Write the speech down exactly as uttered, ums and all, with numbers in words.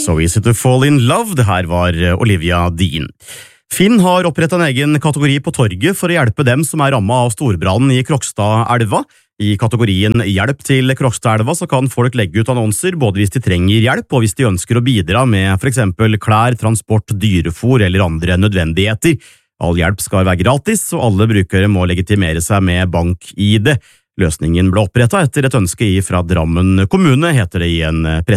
So Easy to Fall in Love, det her var Olivia Dean. Finn har opprettet en egen kategori på torget for å hjelpe dem som er rammet av storbrannen i Krokstadelva. I kategorien Hjelp til Krokstadelva så kan folk legge ut annonser både hvis de trenger hjelp og hvis de ønsker å bidra med for eksempel klær, transport, dyrefôr eller andre nødvendigheter. All hjelp skal være gratis, og alle brukere må legitimere seg med bank-I D. Løsningen ble opprettet etter et ønske fra Drammen kommune, heter det i en